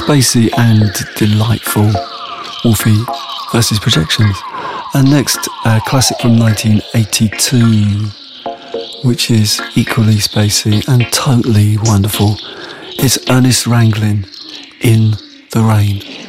spacey and delightful. Wolfie versus Projections. And next, a classic from 1982, which is equally spacey and totally wonderful. It's Ernest Ranglin, In the Rain.